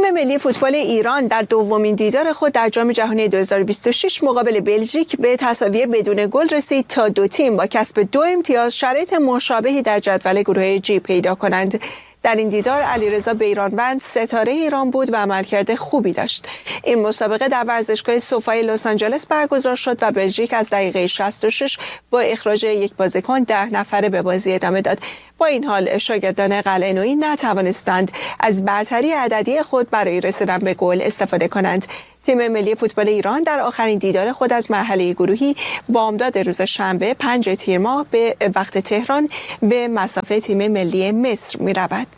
تیم ملی فوتبال ایران در دومین دیدار خود در جام جهانی 2026 مقابل بلژیک به تساوی بدون گل رسید تا دو تیم با کسب 2 امتیاز شرایط مشابهی در جدول گروه جی پیدا کنند. در این دیدار علیرضا بیرانوند ستاره ایران بود و عملکرد خوبی داشت. این مسابقه در ورزشگاه سوفای لس آنجلس برگزار شد و بلژیک از دقیقه 66 با اخراج یک بازیکن 10 نفره به بازی ادامه داد. با این حال شاگردان قلعه‌نویی نتوانستند از برتری عددی خود برای رسیدن به گل استفاده کنند. تیم ملی فوتبال ایران در آخرین دیدار خود از مرحله گروهی بامداد روز شنبه 5 تیر ماه به وقت تهران به مصاف تیم ملی مصر می‌رود.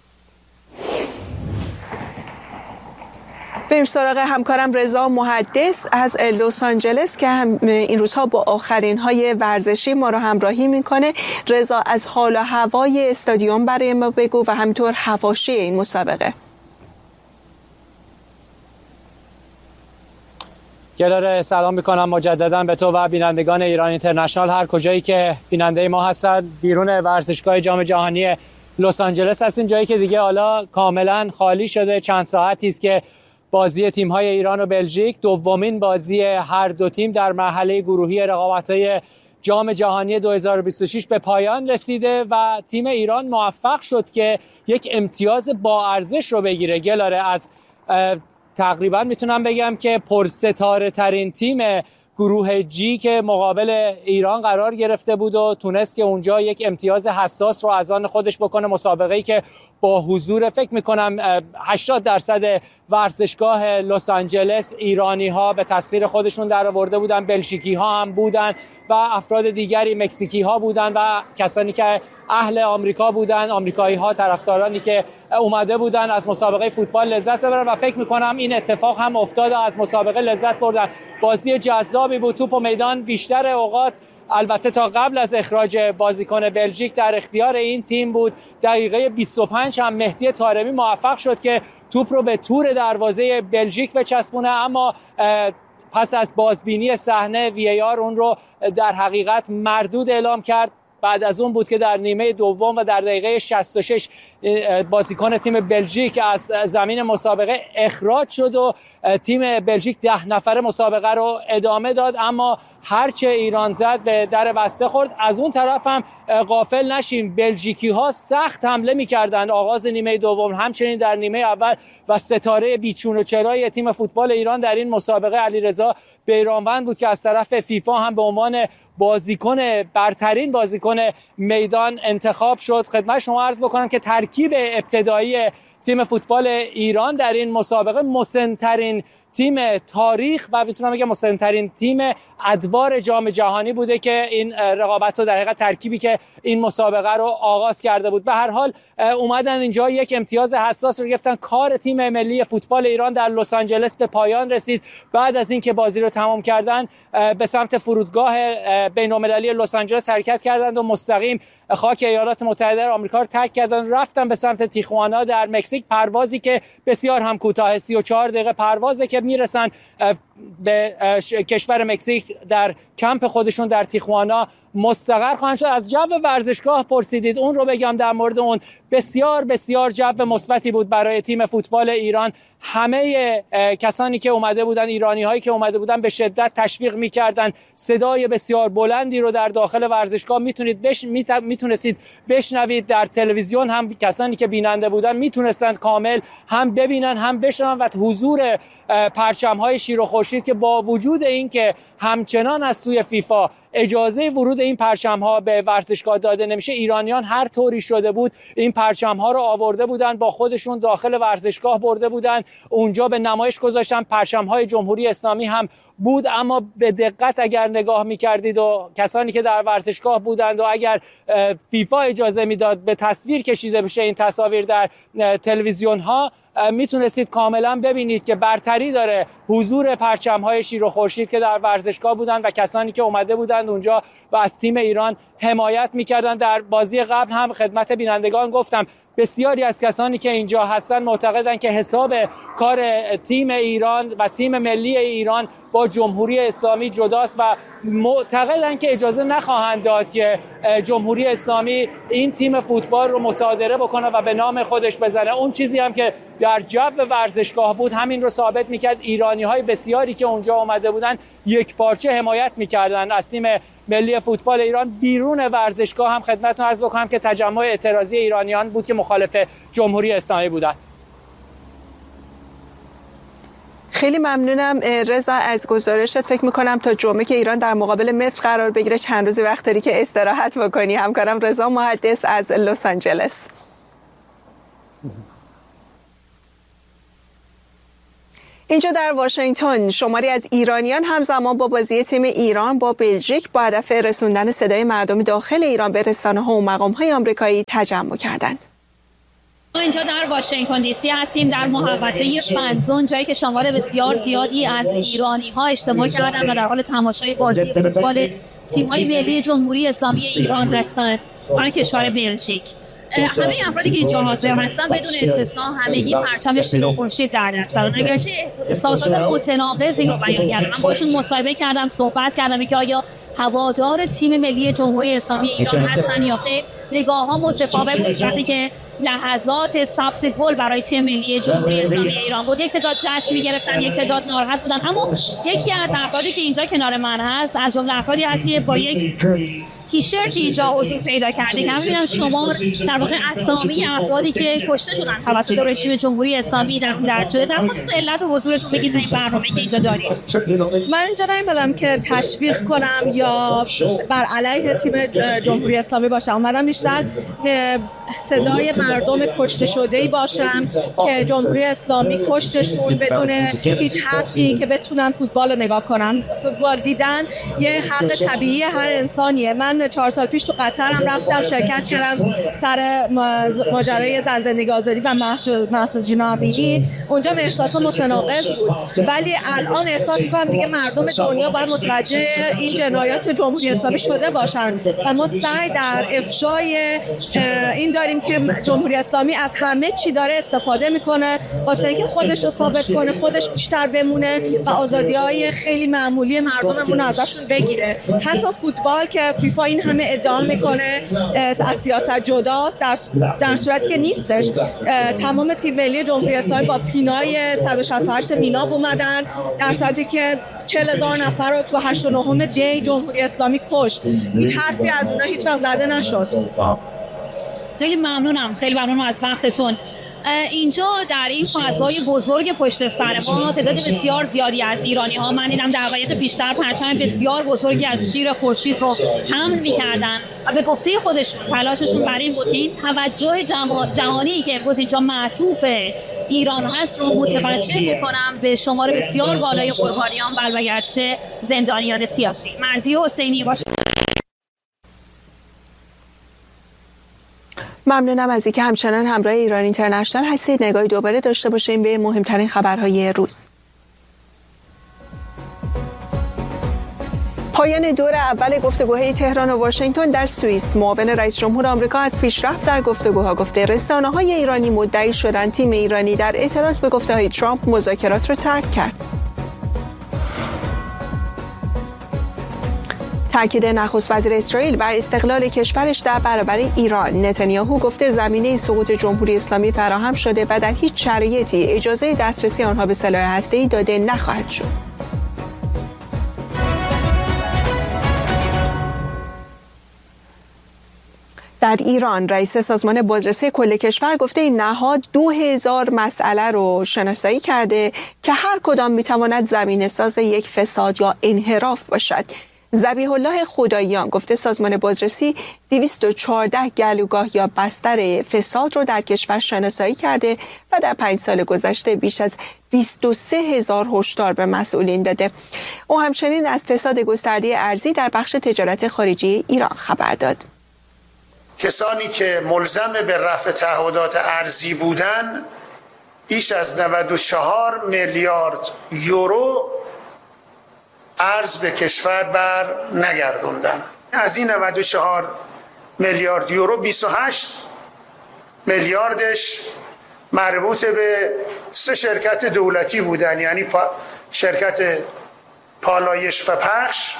بریم سراغ همکارم رضا محدث از لس آنجلس که این روزها با آخرین های ورزشی ما رو همراهی میکنه. رضا، از حال و هوای استادیوم برای ما بگو و همینطور حواشی این مسابقه. گلاره سلام میکنم مجددا به تو و بینندگان ایران اینترنشنال هر کجایی که بیننده ما هستن. بیرون ورزشگاه جام جهانی لس آنجلس هستیم، جایی که دیگه حالا کاملا خالی شده. چند ساعتی است که بازی تیم‌های ایران و بلژیک، دومین بازی هر دو تیم در مرحله گروهی رقابت‌های جام جهانی 2026 به پایان رسیده و تیم ایران موفق شد که یک امتیاز با ارزش رو بگیره. گلاره، از تقریبا میتونم بگم که پرستاره ترین تیم گروه جی که مقابل ایران قرار گرفته بود و تونست که اونجا یک امتیاز حساس رو از آن خودش بکنه. مسابقه‌ای که با حضور فکر میکنم 80% ورزشگاه لس آنجلس ایرانی ها به تصویر خودشون در آورده بودن، بلژیکی ها هم بودن و افراد دیگری، مکزیکی ها بودن و کسانی که اهل آمریکا بودن، آمریکایی ها، طرفدارانی که اومده بودن از مسابقه فوتبال لذت ببرن و فکر میکنم این اتفاق هم افتاد و از مسابقه لذت بردن. بازی جذابی بود. توپ و میدان بیشتر اوقات البته تا قبل از اخراج بازیکن بلژیک در اختیار این تیم بود. دقیقه 25 هم مهدی طارمی موفق شد که توپ رو به تور دروازه بلژیک بچسبونه، اما پس از بازبینی صحنه VAR اون رو در حقیقت مردود اعلام کرد. بعد از اون بود که در نیمه دوم و در دقیقه 66 بازیکن تیم بلژیک از زمین مسابقه اخراج شد و تیم بلژیک 10 نفره مسابقه رو ادامه داد، اما هرچه ایران زد به در بسته خورد. از اون طرف هم غافل نشیم، بلژیکی ها سخت حمله می‌کردند آغاز نیمه دوم، همچنین در نیمه اول و ستاره بیچون و چرای تیم فوتبال ایران در این مسابقه علیرضا بیرانوند بود که از طرف فیفا هم به عنوان برترین بازیکن میدان انتخاب شد. خدمت شما عرض بکنم که ترکیب ابتدایی تیم فوتبال ایران در این مسابقه مسن‌ترین تیم تاریخ و میتونم بگم مسن‌ترین تیم ادوار جام جهانی بوده که این رقابت رو در حقیقت ترکیبی که این مسابقه رو آغاز کرده بود. به هر حال اومدن اینجا یک امتیاز حساس رو گرفتن. کار تیم ملی فوتبال ایران در لس آنجلس به پایان رسید. بعد از اینکه بازی رو تمام کردن به سمت فرودگاه بین‌المللی لس آنجلس حرکت کردند و مستقیم خاک ایالات متحده آمریکا رو ترک کردند، رفتن به سمت تیخوانا در مکزیک. پروازی که بسیار هم کوتاه، 34 دقیقه پروازه که میرسن به کشور مکزیک. در کمپ خودشون در تیخوانا مستقر خواهند شد. از جو ورزشگاه پرسیدید، اون رو بگم در مورد اون بسیار بسیار جو مثبتی بود برای تیم فوتبال ایران. همه کسانی که اومده بودن، ایرانی هایی که اومده بودن، به شدت تشویق میکردن. صدای بسیار بلندی رو در داخل ورزشگاه میتونستید بشنوید. در تلویزیون هم کسانی که بیننده بودن میتونستند کامل هم ببینن هم بشنون و حضور پرچم های شیر و خورشید که با وجود اینکه همچنان از سوی فیفا اجازه ورود این پرچم‌ها به ورزشگاه داده نمیشه، ایرانیان هر طوری شده بود این پرچم‌ها رو آورده بودن با خودشون داخل ورزشگاه برده بودن، اونجا به نمایش گذاشتن. پرچم‌های جمهوری اسلامی هم بود، اما به دقت اگر نگاه می‌کردید و کسانی که در ورزشگاه بودند و اگر فیفا اجازه میداد به تصویر کشیده بشه این تصاویر در تلویزیون‌ها، میتونستید کاملا ببینید که برتری داره حضور پرچم‌های شیر و خورشید که در ورزشگاه بودن و کسانی که اومده بودند اونجا و از تیم ایران حمایت میکردن. در بازی قبل هم خدمت بینندگان گفتم بسیاری از کسانی که اینجا هستن معتقدن که حساب کار تیم ایران و تیم ملی ایران با جمهوری اسلامی جداست و معتقدن که اجازه نخواهند داد که جمهوری اسلامی این تیم فوتبال رو مصادره بکنه و به نام خودش بزنه. اون چیزی هم که در جو ورزشگاه بود همین رو ثابت میکرد. ایرانی‌های بسیاری که اونجا آمده بودن یک پارچه حمایت میکردن از تیم ملی فوتبال ایران. بیرون ورزشگاه هم خدمتتون عرض بکنم که تجمع اعتراضی ایرانیان بود که مخالف جمهوری اسلامی بودن. خیلی ممنونم رضا از گزارشت. فکر میکنم تا جمعه که ایران در مقابل مصر قرار بگیره چند روزی وقت داری که استراحت بکنی. همکارم رضا محدث از لس آنجلس. اینجا در واشنگتن شماری از ایرانیان همزمان با بازی تیم ایران با بلژیک با هدف رسوندن صدای مردم داخل ایران به رسانه‌ها و مقام‌های آمریکایی تجمع کردند. ما اینجا در واشنگتن دی سی هستیم، در محوطه فنزون، جایی که شمار بسیار زیادی از ایرانی‌ها اجتماع کردند و در حال تماشای بازی فوتبال تیم‌های ملی جمهوری اسلامی ایران هستند و کشور بلژیک. همه افرادی که اینجا حاضر هستن بدون استثنا همگی پرچم شیر خورشید در دست دارن. اگرچه احساسات متناقضی رو بیان کردم، من باشون مصاحبه کردم، صحبت کردم که آیا هوادار تیم ملی جمهوری اسلامی ایران هستن یا خیر. نگاه‌ها متفاوت بود. وقتی که لحظات ثبت گل برای تیم ملی جمهوری اسلامی ایران بود، یک تعداد جشن می‌گرفتن، یک تعداد ناراحت بودن. اما یکی از افرادی که اینجا کنار من هست از جمله افرادی هست که با یک تیشرت اینجا حضور پیدا کرده که می‌بینم شما در واقع اسامی افرادی که کشته شدن توسط رژیم جمهوری اسلامی در جلوی در خصوص علت حضورش بگید این برنامه‌ای که اینجا داریم. من اینجا نیومدم که تشویق کنم یا بر علیه تیم جمهوری اسلامی باشم. اومدم بیشتر صدای مردم کشته شده‌ای باشم که جمهوری اسلامی کشتشون بدون هیچ حقی که بتونن فوتبال رو نگاه کنن. فوتبال دیدن یه حق طبیعی هر انسانیه. من 4 سال پیش تو قطرم رفتم شرکت کردم سر ماجرای زن زندگی آزادی و محض جنابی. اونجا احساسات متناقض بود، ولی الان احساس می‌کنم دیگه مردم دنیا باید متوجه این جنایات جمهوری اسلامی شده باشن و ما سعی در افشای این داریم که جمهوری اسلامی از همه چی داره استفاده میکنه واسه اینکه خودش رو ثابت کنه، خودش بیشتر بمونه و آزادی‌های خیلی معمولی مردممون ازشون بگیره. حتی فوتبال که فیفا این همه ادعا میکنه از سیاست جداست، در صورتی که نیستش. تمام تیم ملی جمهوری اسلامی با پینای 168 میناب اومدن، در صورتی که 40,000 نفر رو تو 8 و 9 دی جمهوری اسلامی کشت. هیچ حرفی از اونها هیچ وقت زده نشد. خیلی ممنونم از وقتتون. اینجا در این فضای بزرگ پشت سر ما تعداد بسیار زیادی از ایرانی‌ها من دیدم در واقع بیشتر پرچم بسیار بزرگی از شیر خورشید رو حمل می‌کردن و به گفته خودشون تلاششون برای این بود که این توجه جهانی که امروز اینجا معطوف ایران هست رو متوجه بکنم به شمار بسیار بالای قربانیان و البته زندانیان سیاسی. مرضیه حسینی باشه. ممنونم از اینکه همچنان همراه ایران اینترنشنال هستید. نگاهی دوباره داشته باشیم به مهمترین خبرهای روز. پایان دور اول گفتگوهای تهران و واشنگتن در سوئیس. معاون رئیس جمهور آمریکا از پیشرفت در گفتگوها گفته. رسانه‌های ایرانی مدعی شدند تیم ایرانی در اعتراض به گفته‌های ترامپ مذاکرات را ترک کرد. تاکید نخست وزیر اسرائیل بر استقلال کشورش در برابر ایران. نتانیاهو گفته زمینه سقوط جمهوری اسلامی فراهم شده و در هیچ شرایطی اجازه دسترسی آنها به سلاح هسته‌ای داده نخواهد شد. در ایران رئیس سازمان بازرسی کل کشور گفته این نهاد 2000 مسئله رو شناسایی کرده که هر کدام میتواند زمینه‌ساز یک فساد یا انحراف باشد. ذبیح الله خداییان گفته سازمان بازرسی 214 گلوگاه یا بستر فساد رو در کشور شناسایی کرده و در 5 سال گذشته بیش از 23,000 هشدار به مسئولین داده. او همچنین از فساد گسترده ارزی در بخش تجارت خارجی ایران خبر داد. کسانی که ملزم به رفع تعهدات ارزی بودند بیش از 94 میلیارد یورو ارز به کشور بر نگردوندن. از این 94 میلیارد یورو 28 میلیاردش مربوط به 3 شرکت دولتی بودن، یعنی شرکت پالایش و پخش،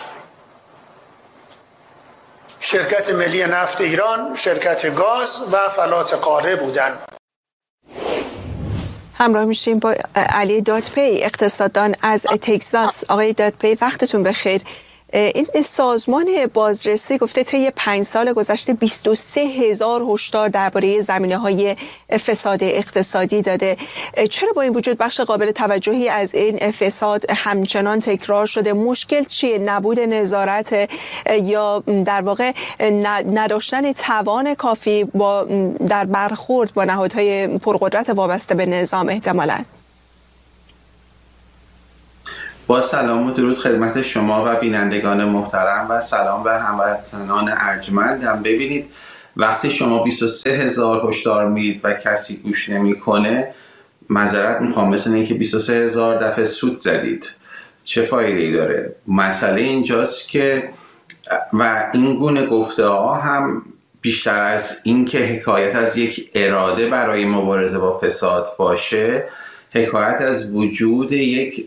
شرکت ملی نفت ایران، شرکت گاز و فلات قاره بودن. همراه میشیم با علی دادپی، اقتصاددان از تگزاس. آقای دادپی وقتتون بخیر. این سازمان بازرسی گفته طی 5 سال گذشته 23,000 هشدار درباره زمینه‌های فساد اقتصادی داده. چرا با این وجود بخش قابل توجهی از این فساد همچنان تکرار شده؟ مشکل چیه؟ نبود نظارت یا در واقع نداشتن توان کافی در برخورد با نهادهای پرقدرت وابسته به نظام احتمالاً؟ با سلام و درود خدمت شما و بینندگان محترم و سلام به هموطنان ارجمندم. ببینید، وقتی شما 23,000 هشدار میدید و کسی گوش نمیکنه، معذرت میخوام، مثل اینکه 23,000 دفعه سود زدید. چه فایده‌ای داره؟ مسئله اینجاست که و این گونه گفته ها هم بیشتر از این که حکایت از یک اراده برای مبارزه با فساد باشه، حکایت از وجود یک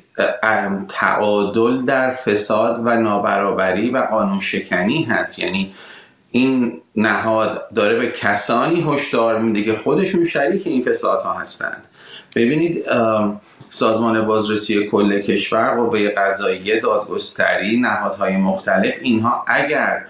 تعادل در فساد و نابرابری و قانون شکنی هست. یعنی این نهاد داره به کسانی هشدار میده که خودشون شریک این فسادها هستند. ببینید، سازمان بازرسی کل کشور، قوه قضاییه، دادگستری، نهادهای مختلف، اینها اگر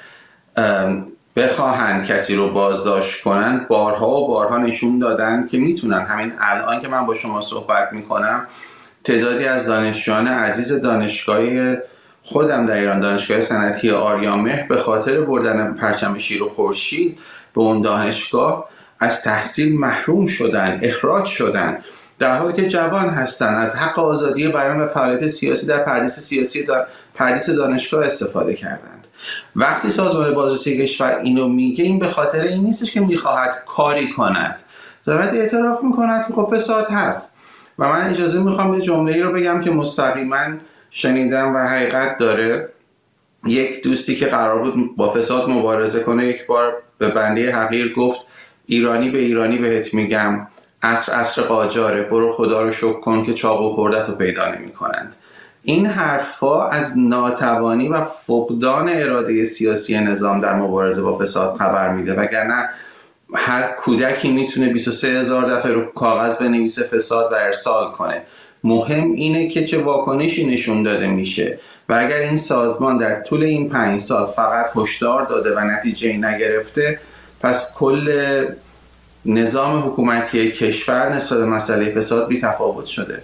بخواهن کسی رو بازداشت کنن، بارها و بارها نشون دادن که میتونن. همین الان که من با شما صحبت میکنم، تعدادی از دانشجویان عزیز دانشگاه خودم در ایران، دانشگاه صنعتی آریامهر، به خاطر بردن پرچم شیر و خورشید به اون دانشگاه از تحصیل محروم شدن، اخراج شدن، در حالی که جوان هستن، از حق آزادی بیان و فعالیت سیاسی در پردیس دانشگاه استفاده کردند. وقتی سازمان بازرسی کشور اینو میگه، این به خاطر این نیستش که میخواهد کاری کند، دارد اعتراف میکند که خب فساد هست. و من اجازه میخوام یه جمله‌ای رو بگم که مستقیما شنیدم و حقیقت داره. یک دوستی که قرار بود با فساد مبارزه کنه، یک بار به بنده حقیر گفت: ایرانی به ایرانی بهت میگم، عصر قاجاره، برو خدا رو شکر کن که چاق و خردت رو پیدا نمی‌کنند. این حرفا از ناتوانی و فقدان اراده سیاسی نظام در مبارزه با فساد خبر میده، وگرنه هر کودکی میتونه 23,000 دفعه رو کاغذ بنویسه فساد و ارسال کنه. مهم اینه که چه واکنشی نشون داده میشه و اگر این سازمان در طول این 5 سال فقط هشدار داده و نتیجه‌ای نگرفته، پس کل نظام حکومتی کشور نسبت به مسئله فساد بی‌تفاوت شده.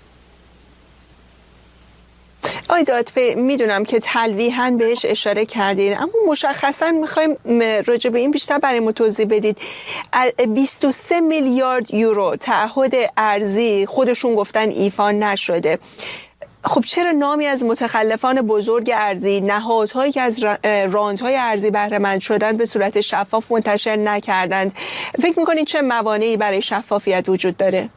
آقای دادپی، میدونم که تلویحاً بهش اشاره کردین، اما مشخصاً میخوایم راجع به این بیشتر برای ما توضیح بدید. 23 میلیارد یورو تعهد ارزی خودشون گفتن ایفا نشده. خب چرا نامی از متخلفان بزرگ ارزی، نهادهایی که از راندهای ارزی بهره مند شدن، به صورت شفاف منتشر نکردند؟ فکر میکنید چه موانعی برای شفافیت وجود داره؟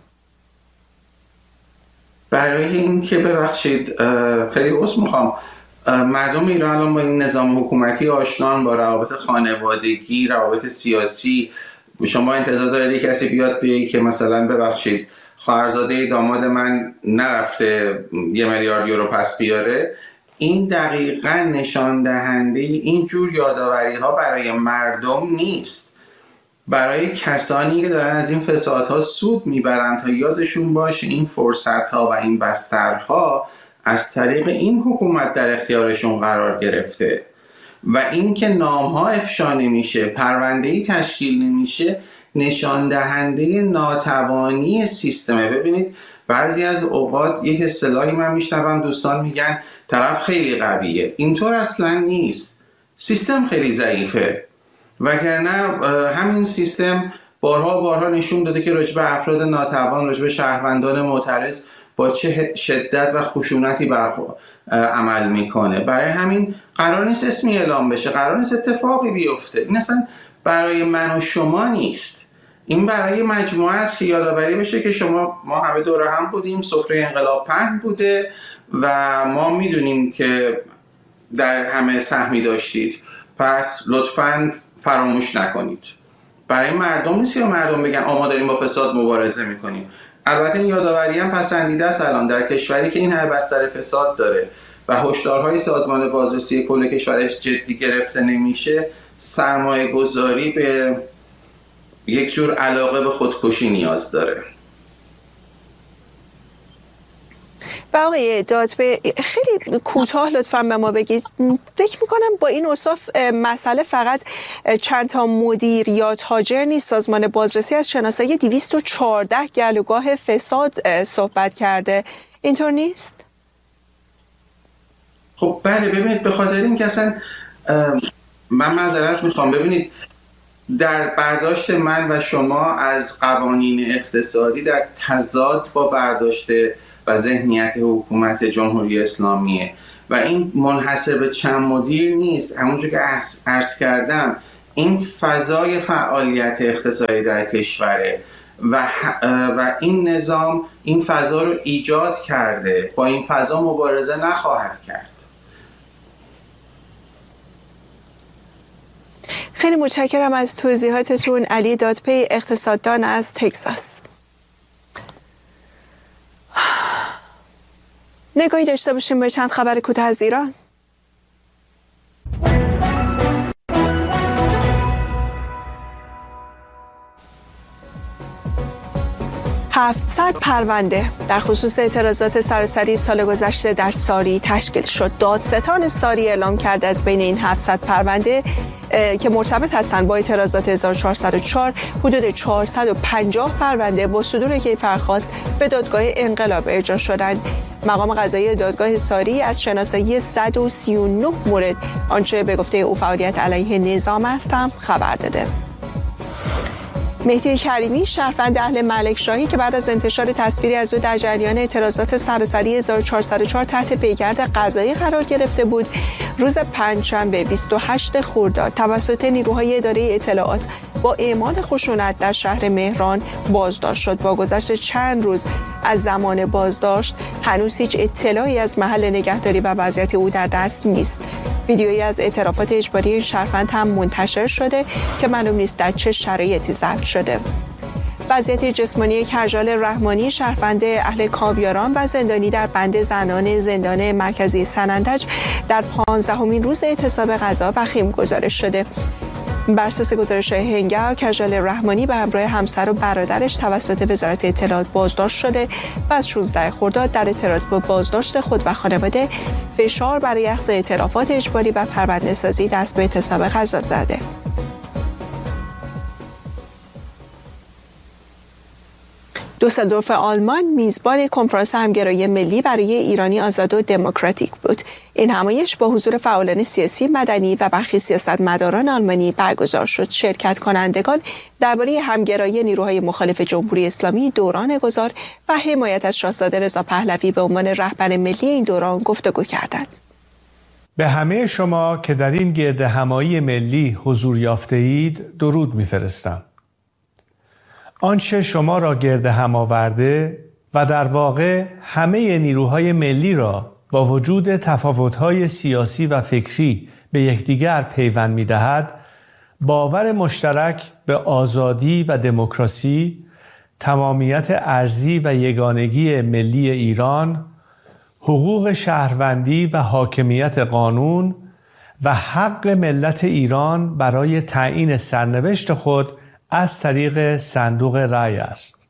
برای این که ببخشید خیلی عذر میخوام، مردم ایران الان با این نظام حکومتی آشنان، با روابط خانوادگی، روابط سیاسی. شما انتظار دارید کسی بیاد بگه که مثلا ببخشید خواهرزاده داماد من نرفته 1 میلیارد یورو پس بیاره؟ این دقیقاً نشان دهنده این جور یادآوری ها برای مردم نیست، برای کسانی که دارن از این فسادها سود میبرند تا یادشون باشه این فرصتها و این بسترها از طریق این حکومت در اختیارشون قرار گرفته و این که نامها افشا نمیشه، پرونده‌ای تشکیل نمیشه، نشان دهنده ناتوانی سیستمه. ببینید، بعضی از اوقات یک اصطلاحی من میشنوم دوستان میگن طرف خیلی قویه. اینطور اصلا نیست، سیستم خیلی ضعیفه، وگرنه همین سیستم بارها نشون داده که راجع به افراد ناتوان، راجع به شهروندان معترض با چه شدت و خشونتی عمل میکنه. برای همین قرار نیست اسمی اعلام بشه، قرار نیست اتفاقی بیفته. این اصلا برای من و شما نیست، این برای مجموعه است که یادآوری بشه که ما همه دور هم بودیم، سفره انقلاب پهن بوده و ما میدونیم که در همه سهمی داشتید، پس لطفاً فراموش نکنید. برای مردم نیست که مردم بگن ما داریم با فساد مبارزه میکنیم. البته این یادآوری هم پسندیده است الان در کشوری که این همه بستر فساد داره و هشدارهای سازمان بازرسی کل کشورش جدی گرفته نمیشه. سرمایه گذاری به یک جور علاقه به خودکشی نیاز داره. و آقای دادپی خیلی کوتاه لطفاً به ما بگید، فکر میکنم با این اوصاف مسئله فقط چند تا مدیر یا تاجر نیست. سازمان بازرسی از شناسایی 214 گلوگاه فساد صحبت کرده، اینطور نیست؟ خب بله، ببینید به خاطر این که اصلا من معذرت میخوام، ببینید در برداشت من و شما از قوانین اقتصادی در تضاد با برداشت و ذهنیت حکومت جمهوری اسلامیه و این منحصر به چند مدیر نیست. همونجور که عرض این فضای فعالیت اقتصادی در کشوره و این نظام این فضا رو ایجاد کرده، با این فضا مبارزه نخواهد کرد. خیلی متشکرم از توضیحاتتون. علی دادپی، اقتصاددان از تگزاس. نگاهی داشته باشیم به چند خبر کوتاه از ایران. 700 پرونده در خصوص اعتراضات سراسری سال گذشته در ساری تشکیل شد. دادستان ساری اعلام کرد از بین این 700 پرونده که مرتبط هستند با اعتراضات 1404 حدود 450 پرونده با صدور کیفرخواست به دادگاه انقلاب ارجاع شدند. مقام قضایی دادگاه ساری از شناسایی 139 مورد آنچه به گفته او فعالیت علیه نظام است هم خبر داده. مهدی کریمی، شهروند اهل ملکشاهی که بعد از انتشار تصویری از او در جریان اعتراضات سراسری 1404 تحت پیگرد قضایی قرار گرفته بود، روز پنجشنبه 28 خرداد توسط نیروهای اداره اطلاعات با اعمال خشونت در شهر مهران بازداشت شد. با گذشت چند روز از زمان بازداشت هنوز هیچ اطلاعی از محل نگهداری و وضعیت او در دست نیست. ویدیویی از اعترافات اجباری این شهروند هم منتشر شده که معلوم نیست در چه شرایطی ضبط شده. وضعیت جسمانی کرجال رحمانی، شهروند اهل کاویاران و زندانی در بند زنان زندان مرکزی سنندج، در 15مین روز اعتصاب غذا وخیم گزارش شده. بر اساس گزارش هنگا، کرجال رحمانی به همراه همسر و برادرش توسط وزارت اطلاعات بازداشت شده و از 16 خرداد در اعتراض با بازداشت خود و خانواده فشار برای اخذ اعترافات اجباری و پرونده سازی دست به اعتصاب غذا زده. دوسلدورف آلمان میزبان کنفرانس همگرایی ملی برای ایرانی آزاد و دموکراتیک بود. این همایش با حضور فعالان سیاسی، مدنی و برخی سیاستمداران آلمانی برگزار شد. شرکت کنندگان درباره همگرایی نیروهای مخالف جمهوری اسلامی دوران گذار و حمایت از شاهزاده رضا پهلوی به عنوان رهبر ملی این دوران گفتگو کردند. به همه شما که در این گردهمایی ملی حضور یافته اید درود می‌فرستم. آنچه شما را گرد هم آورده و در واقع همه نیروهای ملی را با وجود تفاوت‌های سیاسی و فکری به یکدیگر پیوند می‌دهد، باور مشترک به آزادی و دموکراسی، تمامیت ارضی و یگانگی ملی ایران، حقوق شهروندی و حاکمیت قانون و حق ملت ایران برای تعیین سرنوشت خود از طریق صندوق رای است.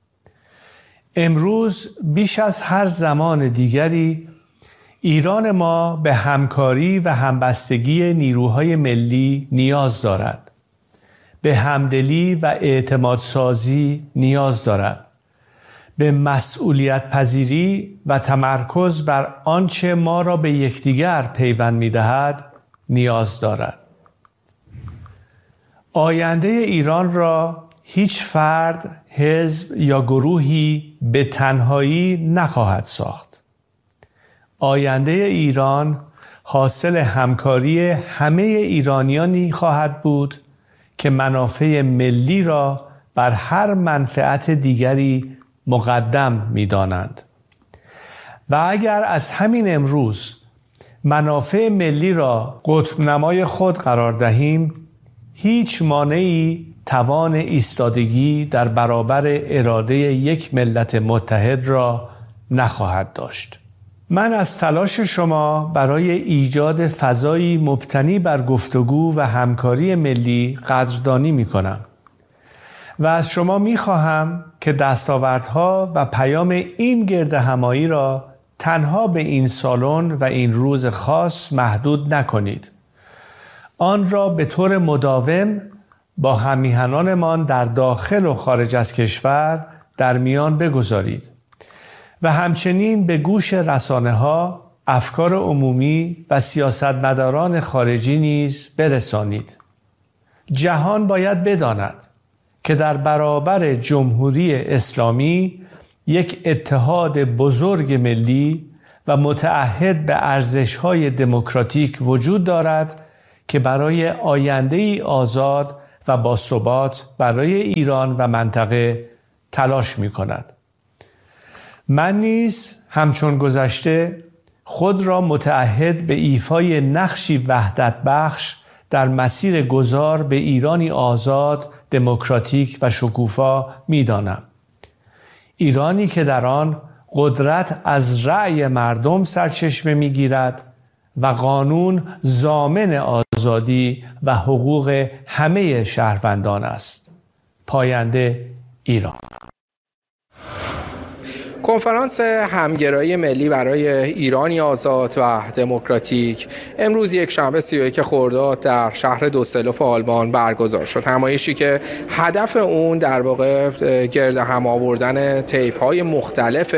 امروز بیش از هر زمان دیگری ایران ما به همکاری و همبستگی نیروهای ملی نیاز دارد. به همدلی و اعتمادسازی نیاز دارد. به مسئولیت پذیری و تمرکز بر آنچه ما را به یکدیگر پیوند می‌دهد نیاز دارد. آینده ایران را هیچ فرد، حزب یا گروهی به تنهایی نخواهد ساخت. آینده ایران حاصل همکاری همه ایرانیانی خواهد بود که منافع ملی را بر هر منفعت دیگری مقدم می‌دانند. و اگر از همین امروز منافع ملی را قطب نمای خود قرار دهیم، هیچ مانعی توان ایستادگی در برابر اراده یک ملت متحد را نخواهد داشت. من از تلاش شما برای ایجاد فضایی مبتنی بر گفتگو و همکاری ملی قدردانی می‌کنم و از شما می‌خواهم که دستاوردها و پیام این گردهمایی را تنها به این سالن و این روز خاص محدود نکنید. آن را به طور مداوم با هم‌میهنانمان در داخل و خارج از کشور در میان بگذارید و همچنین به گوش رسانه‌ها، افکار عمومی و سیاستمداران خارجی نیز برسانید. جهان باید بداند که در برابر جمهوری اسلامی یک اتحاد بزرگ ملی و متعهد به ارزش‌های دموکراتیک وجود دارد که برای آینده‌ای آزاد و باثبات برای ایران و منطقه تلاش می‌کند. من نیز همچون گذشته خود را متعهد به ایفای نقشی وحدت بخش در مسیر گذار به ایرانی آزاد، دموکراتیک و شکوفا می‌دانم. ایرانی که در آن قدرت از رأی مردم سرچشمه می‌گیرد و قانون ضامن آزادی و حقوق همه شهروندان است. پاینده ایران. کنفرانس همگرایی ملی برای ایرانی آزاد و دموکراتیک امروز یک شنبه 31 خرداد در شهر دوسلدورف آلمان برگزار شد. همایشی که هدف اون در واقع گرد هم آوردن طیف‌های مختلف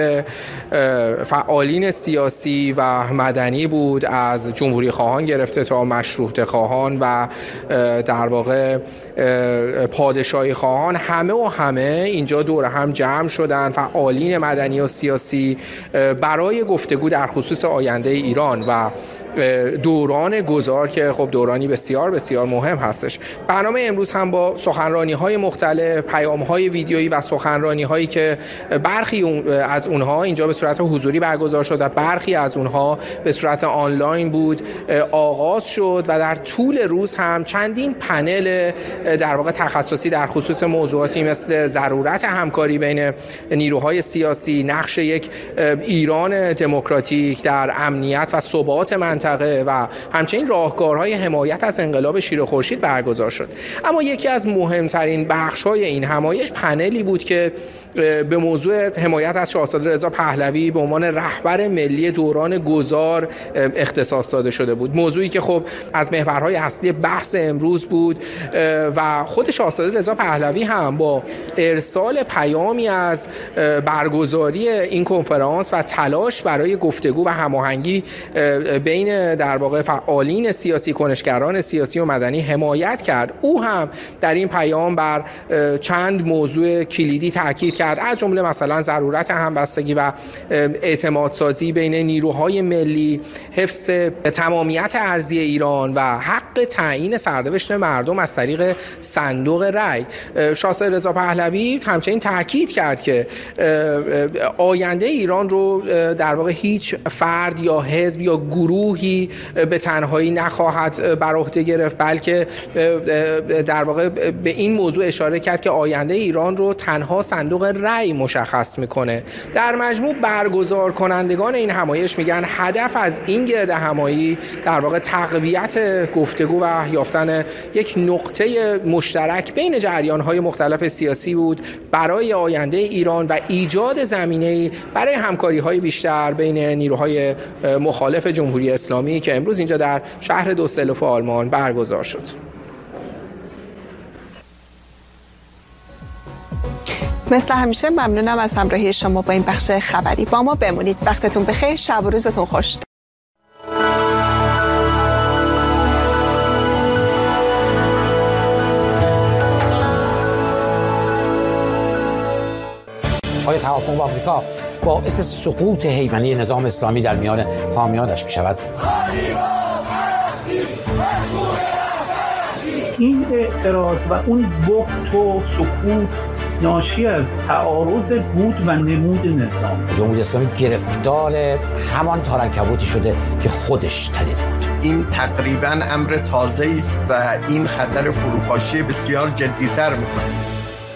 فعالین سیاسی و مدنی بود، از جمهوری خواهان گرفته تا مشروطه خواهان و در واقع پادشاهی خواهان. همه اینجا دور هم جمع شدن، فعالین مدنی و سیاسی، برای گفتگو در خصوص آینده ایران و دوران گذار که خب دورانی بسیار بسیار مهم هستش. برنامه امروز هم با سخنرانی‌های مختلف، پیام‌های ویدیویی و سخنرانی‌هایی که برخی از اونها اینجا به صورت حضوری برگزار شد و برخی از اونها به صورت آنلاین بود آغاز شد و در طول روز هم چندین پنل در واقع تخصصی در خصوص موضوعاتی مثل ضرورت همکاری بین نیروهای سیاسی، نقش یک ایران دموکراتیک در امنیت و ثبات منطقه و همچنین راهکارهای حمایت از انقلاب شیر خورشید برگزار شد. اما یکی از مهمترین بخش‌های این همایش پنلی بود که به موضوع حمایت از شاهزاده رضا پهلوی به عنوان رهبر ملی دوران گذار اختصاص داده شده بود. موضوعی که خب از محورهای اصلی بحث امروز بود و خود شاهزاده رضا پهلوی هم با ارسال پیامی از برگزاری این کنفرانس و تلاش برای گفتگو و هماهنگی بین در واقع فعالین سیاسی، کنشگران سیاسی و مدنی حمایت کرد. او هم در این پیام بر چند موضوع کلیدی تاکید کرد، از جمله مثلا ضرورت همبستگی و اعتمادسازی بین نیروهای ملی، حفظ تمامیت ارضی ایران و حق تعیین سرنوشت مردم از طریق صندوق رای. شاهزاده رضا پهلوی همچنین تاکید کرد که آینده ایران رو در واقع هیچ فرد یا حزب یا گروهی به تنهایی نخواهد بر عهده گرفت، بلکه در واقع به این موضوع اشاره کرد که آینده ایران رو تنها صندوق رأی مشخص میکنه. در مجموع برگزار کنندگان این همایش میگن هدف از این گرد همایی در واقع تقویت گفتگو و یافتن یک نقطه مشترک بین جریان‌های مختلف سیاسی بود برای آینده ایران و ایجاد زمینه‌ای برای همکاری‌های بیشتر بین نیروهای مخالف جمهوری اسلامی که امروز اینجا در شهر دوسلدورف آلمان برگزار شد. مثل همیشه ممنونم از همراهی شما با این بخش خبری. با ما بمونید. وقتتون بخیر. شب و روزتون خوش. آیا توافق با آمریکا باعث سقوط هیمنه نظام اسلامی در میان حامیانش می‌شود؟ این اعتراض و اون بخت و سکوت ناشی از تعارض بود و نمود نظام. جمهوری اسلامی گرفتار همان تارنکبوتی شده که خودش تنیده بود. این تقریباً امر تازه است و این خطر فروپاشی بسیار جدی‌تر می‌کند.